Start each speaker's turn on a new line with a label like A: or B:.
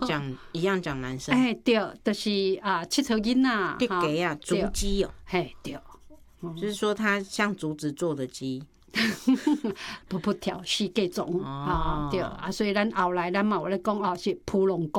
A: 讲男生。
B: 对，就是啊，七草囡仔，
A: 地鸡啊，竹鸡哦。
B: 嘿，对，
A: 就是说它像竹子做的鸡。
B: 噗噗跳四季种啊，对啊，所以咱后来咱嘛有咧讲哦，是扑龙